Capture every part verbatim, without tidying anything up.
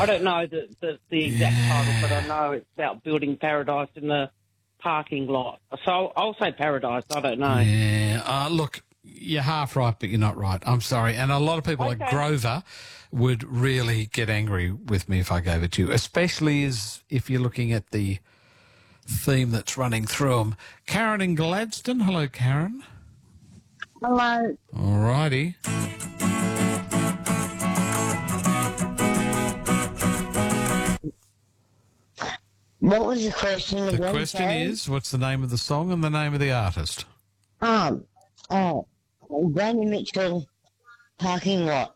I don't know the, the, the exact Yeah. title, but I know it's about building paradise in the parking lot. So I'll say paradise. I don't know. Yeah. Uh, look, you're half right, but you're not right. I'm sorry. And a lot of people like Okay. Grover would really get angry with me if I gave it to you, especially as if you're looking at the theme that's running through them. Karen in Gladstone. Hello, Karen. Hello. All righty. What was the question The again? question sorry? is, what's the name of the song and the name of the artist? Um, oh, Joni Mitchell parking lot.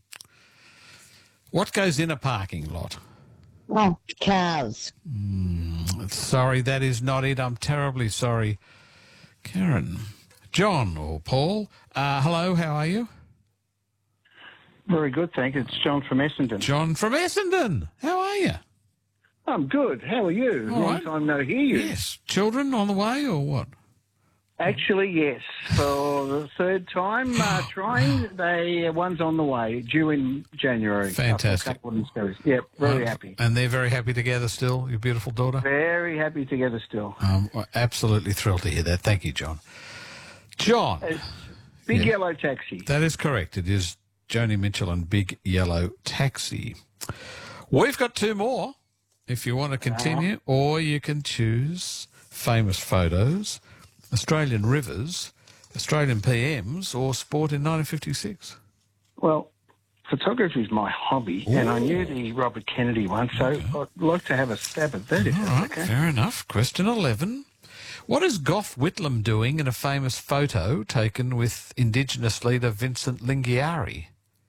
What goes in a parking lot? Oh, cars. Sorry, that is not it. I'm terribly sorry. Karen. John or Paul. Uh, hello, how are you? Very good, thank you. It's John from Essendon. John from Essendon. How are you? I'm good. How are you? All Long right. time no hear you. Yes. Children on the way or what? Actually, yes. For the third time uh, trying, they one's on the way, due in January. Fantastic. Couple of couple of Yep, very Um, happy. And they're very happy together still, your beautiful daughter? Very happy together still. Um, we're absolutely thrilled to hear that. Thank you, John. John. Big Yeah. yellow taxi. That is correct. It is Joni Mitchell and Big Yellow Taxi. We've got two more if you want to continue, or you can choose famous photos, Australian rivers, Australian P Ms, or sport in nineteen fifty-six. Well, photography is my hobby, and I knew the Robert Kennedy one, so I'd like to have a stab at that if All that's right, okay. fair enough. Question eleven. What is Gough Whitlam doing in a famous photo taken with Indigenous leader Vincent Lingiari?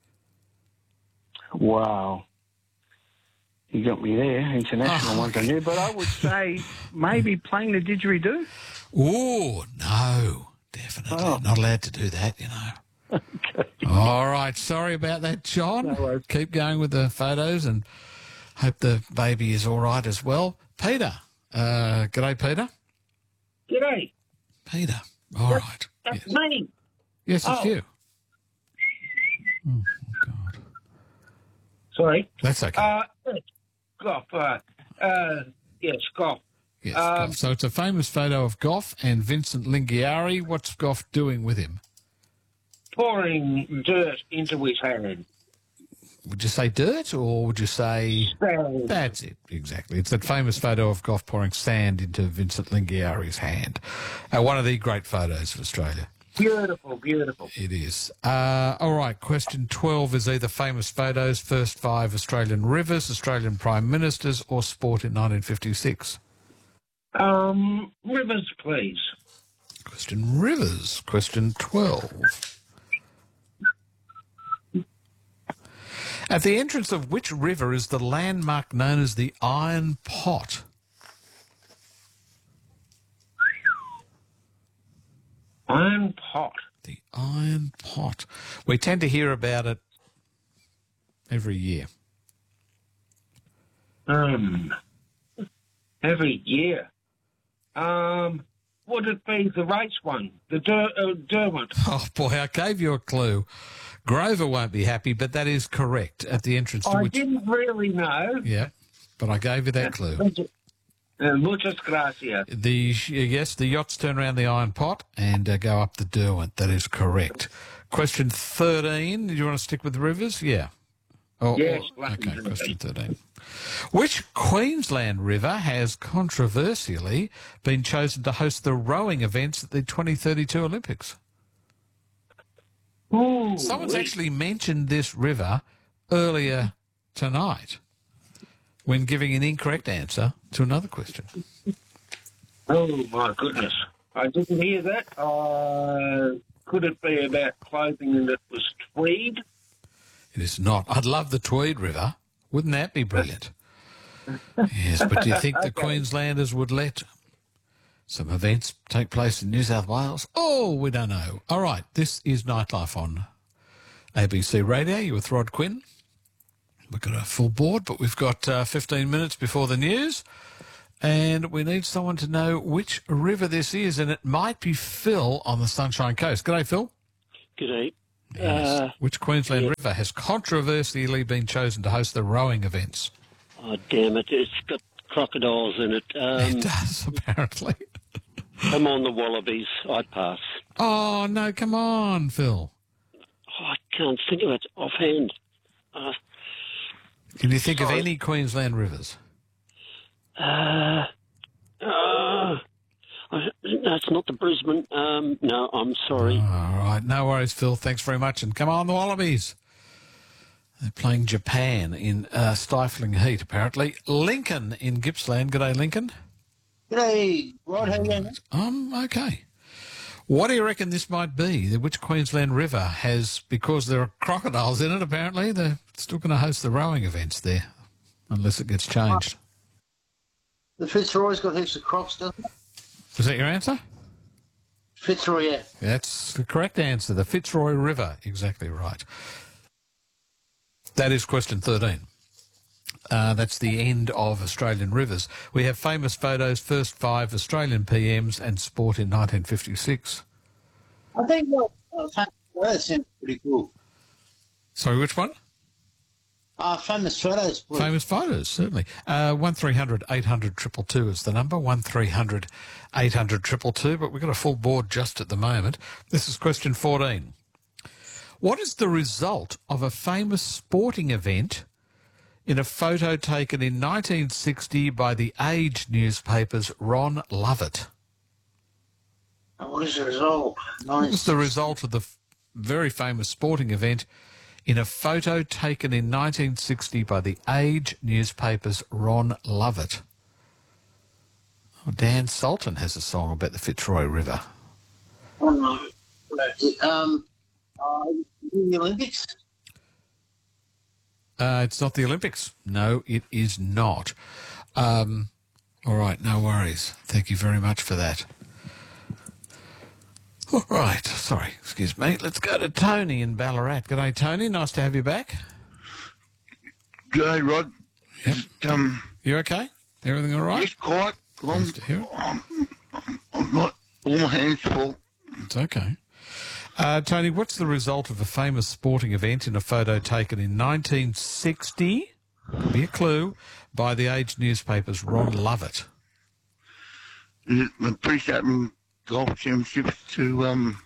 Wow. You got me there, international Oh, ones I knew, but I would say maybe playing the didgeridoo. Oh, no, definitely. Oh. Not allowed to do that, you know. All right, sorry about that, John. No worries. Keep going with the photos and hope the baby is all right as well. Peter. Uh, g'day, Peter. G'day. Peter. All right. That's Yes, me. yes it's Oh. you. Oh, God. Sorry. That's okay. Uh, Gough. Uh, uh, yes, Gough. yes, um, Gough. So it's a famous photo of Gough and Vincent Lingiari. What's Gough doing with him? Pouring dirt into his hand. Would you say dirt or would you say... Sand. That's it, exactly. It's that famous photo of Gough pouring sand into Vincent Lingiari's hand. Uh, one of the great photos of Australia. Beautiful, beautiful. It is. Uh, all right, question twelve is either famous photos, first five Australian rivers, Australian Prime Ministers, or sport in nineteen fifty-six. Um, rivers, please. Question rivers. Question twelve. At the entrance of which river is the landmark known as the Iron Pot? Iron Pot. The Iron Pot. We tend to hear about it every year. Um, every year. Um, would it be the race one? The Der- uh, Derwent? Oh, boy, I gave you a clue. Grover won't be happy, but that is correct. At the entrance to I which... didn't really know. Yeah, but I gave you that clue. Uh, muchas gracias. The Yes, the yachts turn around the Iron Pot and uh, go up the Derwent. That is correct. Question thirteen. Do you want to stick with rivers? Yeah. Oh, Yes, oh, lucky okay, to question be. thirteen. Which Queensland river has controversially been chosen to host the rowing events at the twenty thirty-two Olympics? Ooh, Someone's wee. actually mentioned this river earlier tonight when giving an incorrect answer to another question. Oh, my goodness. I didn't hear that. Uh, could it be about clothing that was tweed? It is not. I'd love the Tweed River. Wouldn't that be brilliant? Yes, but do you think the Queenslanders would let some events take place in New South Wales? Oh, we don't know. All right, this is Nightlife on A B C Radio. You with Rod Quinn. We've got a full board, but we've got uh, fifteen minutes before the news, and we need someone to know which river this is, and it might be Phil on the Sunshine Coast. G'day, Phil. G'day. Yes. Uh, Which Queensland yeah. river has controversially been chosen to host the rowing events? Oh, damn it. It's got crocodiles in it. It Um, does, apparently. come on, the Wallabies. I'd pass. Oh, no, come on, Phil. Oh, I can't think of it offhand. Uh, Can you think Sorry. of any Queensland rivers? uh, uh, I- no, it's not the Brisbane. Um, no, I'm sorry. All right, no worries, Phil. Thanks very much. And come on, the Wallabies. They're playing Japan in uh, stifling heat, apparently. Lincoln in Gippsland. G'day, Lincoln. G'day, Rod. How you going? Um, okay. What do you reckon this might be? Which Queensland river has, because there are crocodiles in it, apparently, they're still going to host the rowing events there, unless it gets changed. The Fitzroy's got heaps of crocs, doesn't it? Was that your answer? Fitzroy, yeah. That's the correct answer. The Fitzroy River. Exactly right. That is question thirteen. Uh, that's the end of Australian rivers. We have famous photos, first five Australian P Ms and sport in nineteen fifty-six. I think well, uh, famous photos sounds pretty cool. Sorry, which one? Uh, famous photos, please. Famous photos, certainly. Uh, one three hundred eight hundred two two two is the number, one three hundred eight hundred two two two, but we've got a full board just at the moment. This is question fourteen. What is the result of a famous sporting event in a photo taken in nineteen sixty by the Age newspaper's Ron Lovett? And what is the result? What was the result of the f- very famous sporting event in a photo taken in nineteen sixty by the Age newspaper's Ron Lovett? Oh, Dan Sultan has a song about the Fitzroy River. Oh, no. Um, uh, the Olympics? Uh, it's not the Olympics. No, it is not. Um, all right, no worries. Thank you very much for that. All right, sorry, excuse me. Let's go to Tony in Ballarat. G'day, Tony. Nice to have you back. G'day, Rod. Yep. Just, um, You okay? Everything all right? just quiet. I'm, Nice to hear it. I'm, I'm not all my hands full. It's okay. Uh, Tony, what's the result of a famous sporting event in a photo taken in nineteen sixty, be a clue, by the Age newspaper's Ron Lovett? Is it the pre-Saturn golf championships to um,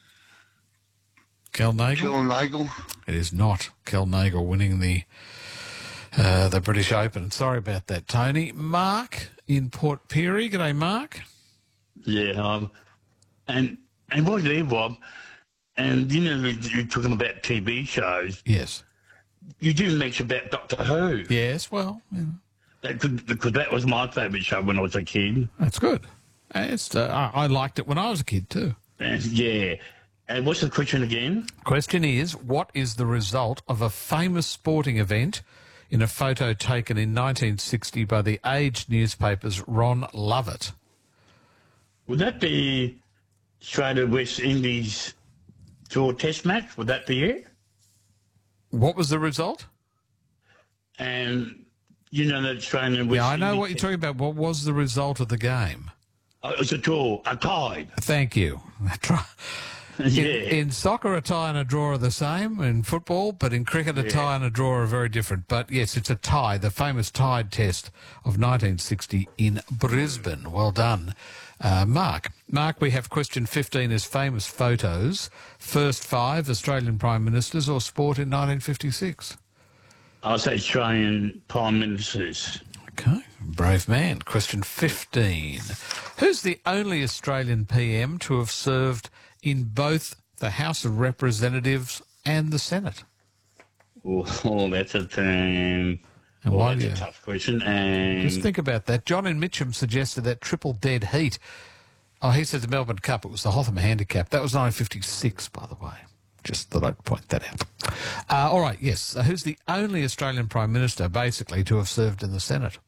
Kel Nagel? Kel Nagel? It is not Kel Nagel winning the uh, the British Open. Sorry about that, Tony. Mark in Port Pirie. G'day, Mark. Yeah, um, and and while you're there, Rob, and you know you're talking about T V shows. Yes. You didn't mention about Doctor Who. Yes, well, you know, That could, because that was my favourite show when I was a kid. that's good. Uh, It's, uh, I, I liked it when I was a kid too. And yeah. And what's the question again? Question is, what is the result of a famous sporting event in a photo taken in nineteen sixty by the Age newspaper's Ron Lovett? Would that be Australia West Indies tour test match? Would that be it? What was the result? And you know that Australian West Yeah, I know Indies what you're talking about. What was the result of the game? Oh, it was a tour, a tide. Thank you. In, Yeah. in soccer, a tie and a draw are the same. In football, but in cricket, a Yeah. tie and a draw are very different. But yes, it's a tie, the famous Tide Test of nineteen sixty in Brisbane. Well done, uh, Mark. Mark, we have question fifteen as famous photos. First five Australian Prime Ministers or sport in nineteen fifty-six. I'll say Australian Prime Ministers. Okay, brave man. Question fifteen. Who's the only Australian P M to have served in both the House of Representatives and the Senate? Oh, oh that's a um, And well, why that's do you- a tough question. And Just think about that. John in Mitcham suggested that triple dead heat. Oh, he said the Melbourne Cup. It was the Hotham Handicap. That was nineteen fifty-six, by the way. Just thought I'd point that out. Uh, all right, yes. So who's the only Australian Prime Minister, basically, to have served in the Senate?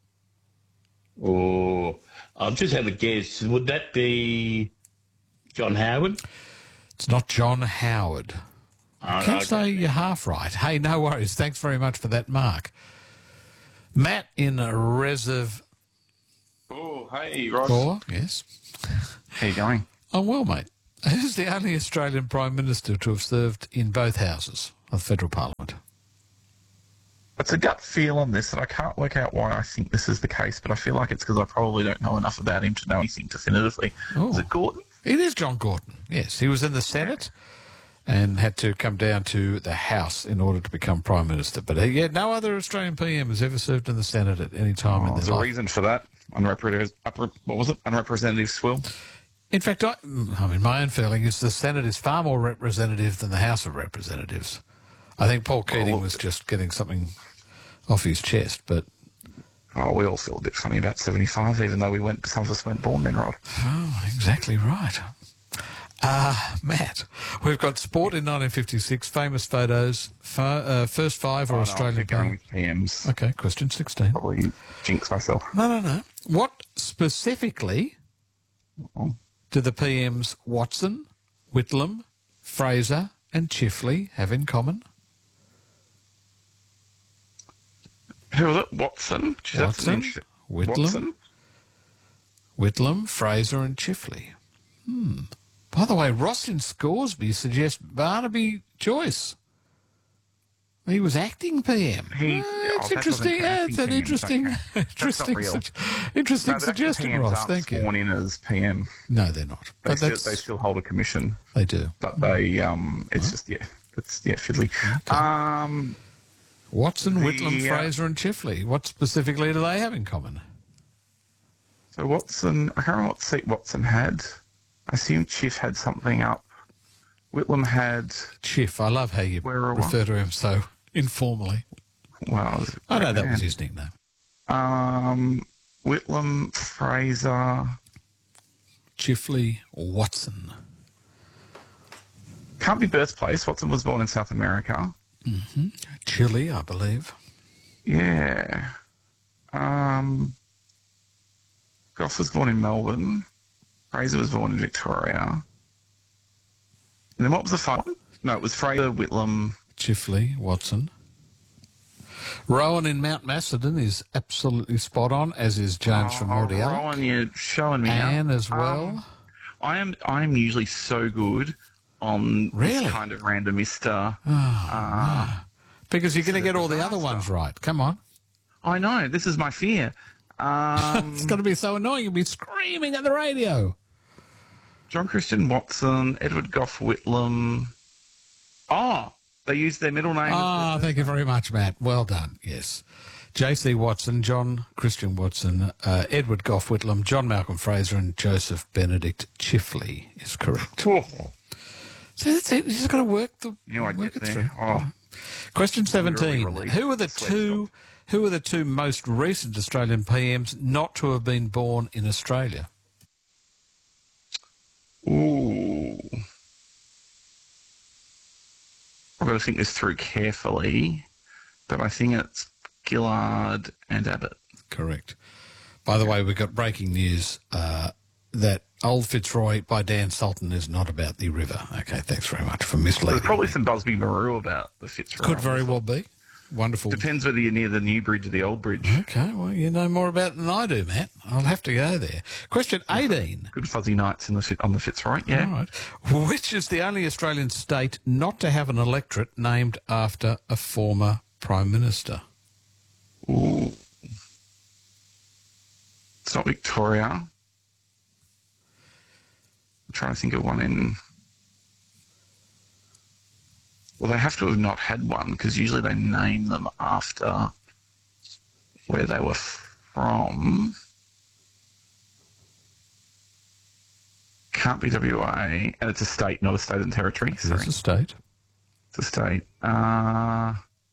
oh, I'll just have a guess. Would that be John Howard? It's not John Howard. Oh, Can't okay. say you're half right. Hey, no worries. Thanks very much for that, Mark. Matt in a Reserve. Oh, hey, Rod. Or, yes. How you going? Oh, well, mate. Who's the only Australian Prime Minister to have served in both houses of the Federal Parliament? It's a gut feel on this, and I can't work out why I think this is the case, but I feel like it's because I probably don't know enough about him to know anything definitively. Oh. Is it Gorton? It is John Gorton, yes. He was in the Senate and had to come down to the House in order to become Prime Minister. But uh, yeah, no other Australian P M has ever served in the Senate at any time Oh, in there's their a life. reason for that. Unrepresentative, upper, what was it? Unrepresentative swill? In fact, I, I mean, my own feeling is the Senate is far more representative than the House of Representatives. I think Paul Keating Well, was just getting something off his chest, but... Oh, we all feel a bit funny about seventy-five, even though we went, some of us weren't born then, Rod. Oh, exactly right. Uh, Matt, we've got sport in nineteen fifty-six, famous photos, fo- uh, first five or Oh, no, Australian I'm going P with P Ms. M. Okay, question sixteen. Probably jinx myself. No, no, no. What specifically Oh. do the P Ms Watson, Whitlam, Fraser and Chifley have in common? Who was it? Watson? Geez, that's Watson, an interesting- Whitlam, Watson? Whitlam, Fraser and Chifley. Hmm. By the way, Ross in Scoresby suggests Barnaby Joyce. He was acting P M. He- Uh, oh, it's that interesting. doesn't- Yeah, acting it's an P M, interesting, okay. That's interesting, not real. su- interesting No, the suggestion, P Ms Ross. aren't Thank you. sworn in as P M. No, they're not. They, But still, that's, they still hold a commission, they do. but they um, it's just yeah, it's yeah, fiddly. Um, Watson, The, Whitlam, uh, Fraser and Chifley. What specifically do they have in common? so Watson, I can't remember what seat Watson had. I assume Chief had something up. Whitlam had Chiff. I love how you Where are refer to him so informally. well, I know that was man. his nickname. Um, Whitlam, Fraser. Chifley or Watson. Can't be birthplace. Watson was born in South America. Chile, I believe. Yeah. Um, Goff was born in Melbourne. Fraser was born in Victoria. And then what was the final one? No, it was Fraser, Whitlam. Chifley, Watson. Rowan in Mount Macedon is absolutely spot on, as is James from Oh, Mordialloc. Rowan, you're showing me out. Anne as well. Um, I am. I am usually so good on Really? this kind of random Mister. Ah, because you're going to get all the other ones right. Come on. I know. This is my fear. Um, It's going to be so annoying. You'll be screaming at the radio. John Christian Watson, Edward Goff Whitlam. Oh, they used their middle name. Ah, thank you very much, Matt. Well done. Yes. J C Watson, John Christian Watson, uh, Edward Goff Whitlam, John Malcolm Fraser, and Joseph Benedict Chifley is correct. Oh, So that's it. You just got to work the you know, I work get it there. through. Oh, Question seventeen. relieved. Who are the Sweat two? Who are the two most recent Australian P Ms not to have been born in Australia? ooh. I've got to think this through carefully, but I think it's Gillard and Abbott. Correct. By the way, we've got breaking news uh, that Old Fitzroy by Dan Sultan is not about the river. Okay, thanks very much for misleading. There's probably me. some Busby Maru about the Fitzroy. Could very well be. Wonderful. Depends whether you're near the new bridge or the old bridge. Okay, well, you know more about it than I do, Matt. I'll have to go there. Question eighteen. Good fuzzy nights in the Fit- on the Fitzroy, yeah. All right. Which is the only Australian state not to have an electorate named after a former Prime Minister? Ooh. It's not Victoria. I'm trying to think of one in... Well, they have to have not had one because usually they name them after where they were from. Can't be W A, and it's a state, not a state and territory. It's Sorry, a state. it's a state. Uh, I'm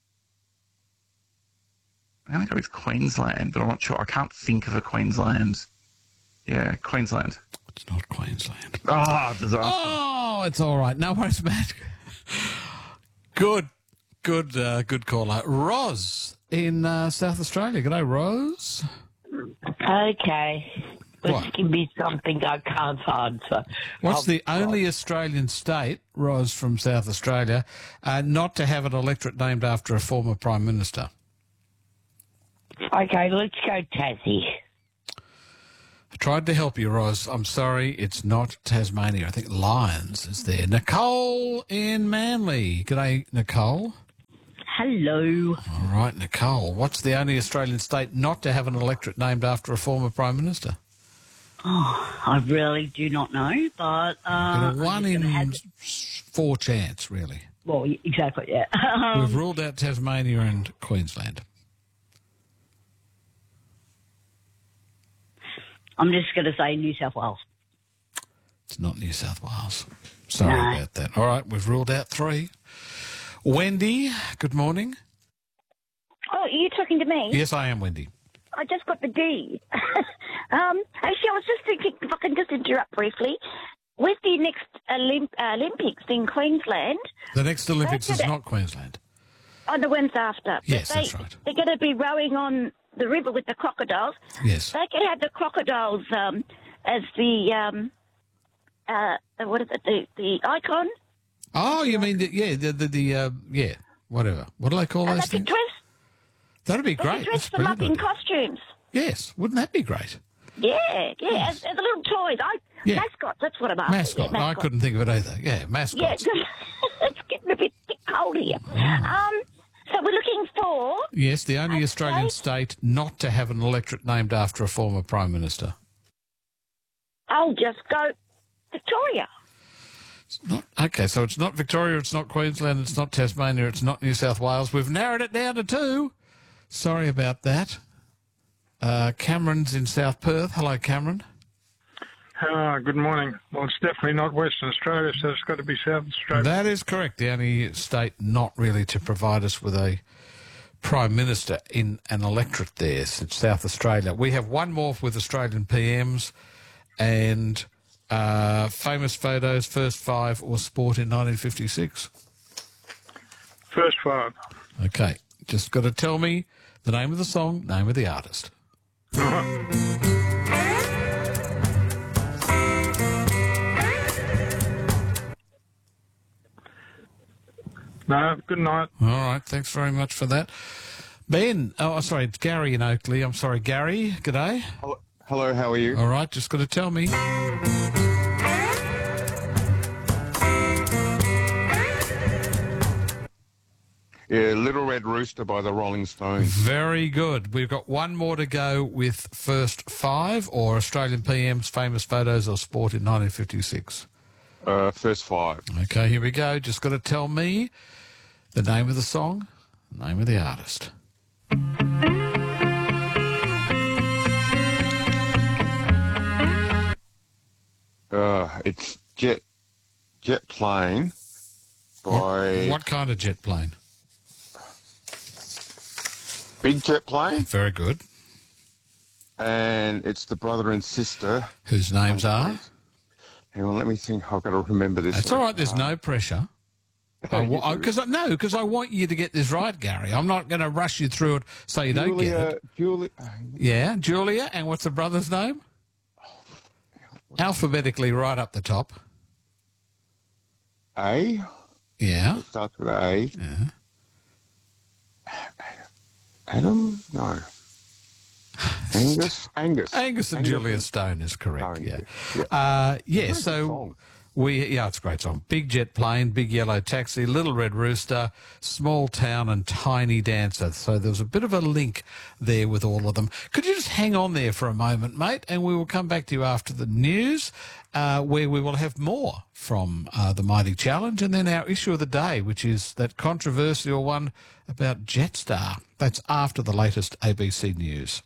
going to go with Queensland, but I'm not sure. I can't think of a Queensland. Yeah, Queensland. It's not Queensland. Ah, disaster. Oh, it's all right. No worries, Matt. Good, good, uh, good caller. Roz in uh, South Australia. G'day, Rose. Okay. Let's What? give me something I can't answer. What's I'll- the only Australian state, Roz from South Australia, uh, not to have an electorate named after a former Prime Minister? Okay, let's go Tassie. I tried to help you, Roz. I'm sorry, it's not Tasmania. I think Lions is there. Nicole in Manly. G'day, Nicole. Hello. All right, Nicole. What's the only Australian state not to have an electorate named after a former Prime Minister? Oh, I really do not know, but... Uh, Got a one in have... four chance, really. Well, exactly, yeah. um, We've ruled out Tasmania and Queensland. I'm just going to say New South Wales. It's not New South Wales. Sorry no. about that. All right, we've ruled out three. Wendy, good morning. Oh, are you talking to me? Yes, I am, Wendy. I just got the D. um, actually, I was just thinking, if I can just interrupt briefly, with the next Olymp- Olympics in Queensland... The next Olympics is not Queensland. Oh, the one's after. Yes, they, that's right. They're going to be rowing on the river with the crocodiles. Yes. They can have the crocodiles um, as the, um, uh, what is it, the, the icon. Oh, you mean, the, yeah, the, the, the uh, yeah, whatever. What do they call And those they can things? dress, That'd be they great. can dress That's them up in brilliant. costumes. Yes, wouldn't that be great? Yeah, yeah, as, as little toys. I, Yeah. Mascots, that's what I'm after. Mascot. Yeah, I mascot. couldn't think of it either. Yeah, mascots. Yeah, it's getting a bit cold here. Um, so we're looking for... Yes, the only Australian state not to have an electorate named after a former Prime Minister. I'll just go Victoria. It's not, okay, so it's not Victoria, it's not Queensland, it's not Tasmania, it's not New South Wales. We've narrowed it down to two. Sorry about that. Uh, Cameron's in South Perth. Hello, Cameron. Uh, good morning. Well, it's definitely not Western Australia, so it's got to be South Australia. That is correct. The only state not really to provide us with a Prime Minister in an electorate there since South Australia. We have one more with Australian P Ms and uh, famous photos, first five or sport in nineteen fifty-six. First five. Okay. Just got to tell me the name of the song, name of the artist. No, good night. All right, thanks very much for that. Ben, oh, sorry, it's Gary in Oakley. I'm sorry, Gary, g'day. Hello, hello, how are you? All right, just got to tell me. Yeah, Little Red Rooster by the Rolling Stones. Very good. We've got one more to go with first five or Australian P Ms, famous photos or sport in nineteen fifty-six. Uh, first five. Okay, here we go. Just got to tell me the name of the song, name of the artist. Uh, it's Jet Jet Plane by... What, what kind of jet plane? Big Jet Plane. Very good. And it's the brother and sister. Whose names are? Hang on, let me think. I've got to remember this. That's all right. There's no pressure. Because I, I, no, because I want you to get this right, Gary. I'm not going to rush you through it so you don't get it. Julia. Yeah, Julia. And what's the brother's name? Alphabetically, right up the top. A. Yeah. It starts with A. Yeah. Adam? No. Angus? Angus. Angus and Angus. Julia Stone is correct, yeah. Yeah, uh, yeah That's a so song. we, yeah, it's a great song. Big Jet Plane, Big Yellow Taxi, Little Red Rooster, Small Town and Tiny Dancer. So there was a bit of a link there with all of them. Could you just hang on there for a moment, mate, and we will come back to you after the news, uh, where we will have more from uh, the Mighty Challenge and then our issue of the day, which is that controversial one about Jetstar. That's after the latest A B C News.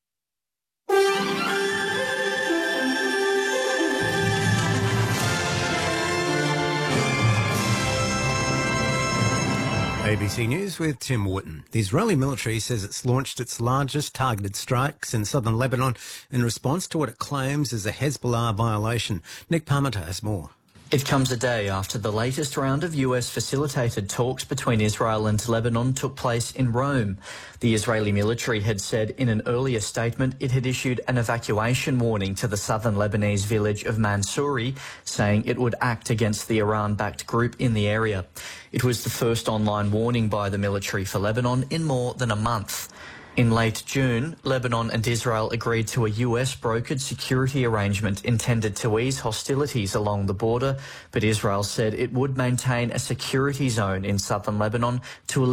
A B C News with Tim Wooten. The Israeli military says it's launched its largest targeted strikes in southern Lebanon in response to what it claims is a Hezbollah violation. Nick Parmenter has more. It comes a day after the latest round of U S-facilitated talks between Israel and Lebanon took place in Rome. The Israeli military had said in an earlier statement it had issued an evacuation warning to the southern Lebanese village of Mansouri, saying it would act against the Iran-backed group in the area. It was the first online warning by the military for Lebanon in more than a month. In late June, Lebanon and Israel agreed to a U S-brokered security arrangement intended to ease hostilities along the border, but Israel said it would maintain a security zone in southern Lebanon to